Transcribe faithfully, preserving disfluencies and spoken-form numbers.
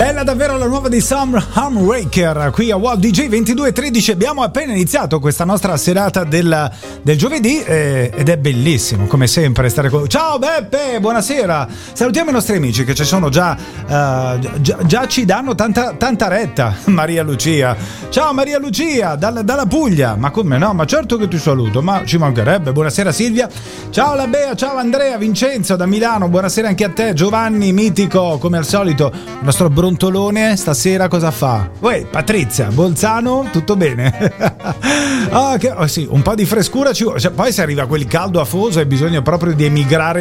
Bella davvero la nuova di Sam Hamraker qui a Wow D J ventidue e tredici. Abbiamo appena iniziato questa nostra serata del, del giovedì eh, ed è bellissimo come sempre stare con... Ciao Beppe, buonasera. Salutiamo i nostri amici che ci sono già, uh, già, già ci danno tanta, tanta retta. Maria Lucia, ciao Maria Lucia dalla, dalla Puglia. Ma come no, ma certo che ti saluto, ma ci mancherebbe. Buonasera Silvia, ciao la Bea, ciao Andrea, Vincenzo da Milano, buonasera anche a te. Giovanni Mitico, come al solito il nostro brontolone stasera cosa fa? Uè, Patrizia Bolzano, tutto bene? Ah, che, oh sì, un po' di frescura ci vuole, cioè, poi se arriva quel caldo afoso e bisogna proprio di emigrare